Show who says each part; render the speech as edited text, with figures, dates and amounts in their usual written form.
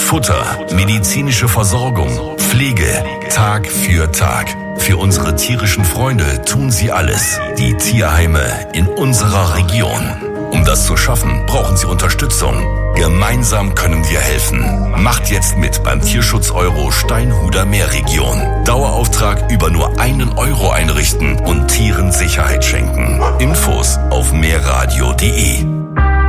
Speaker 1: Futter, medizinische Versorgung, Pflege, Tag für Tag. Für unsere tierischen Freunde tun sie alles. Die Tierheime in unserer Region. Um das zu schaffen, brauchen sie Unterstützung. Gemeinsam können wir helfen. Macht jetzt mit beim Tierschutz-Euro Steinhuder Meerregion. Dauerauftrag über nur €1 einrichten und Tieren Sicherheit schenken. Infos auf meerradio.de.